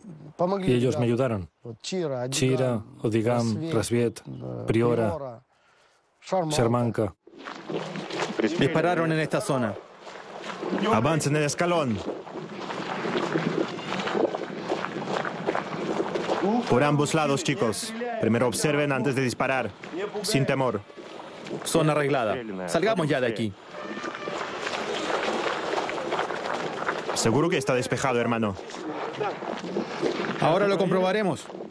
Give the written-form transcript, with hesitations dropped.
Y ellos me ayudaron. Chira, Odigam, Rasviet, Priora, Shermanka. Dispararon en esta zona. Avancen el escalón. Por ambos lados, chicos. Primero observen antes de disparar. Sin temor. Zona arreglada. Salgamos ya de aquí. Seguro que está despejado, hermano. Ahora lo comprobaremos.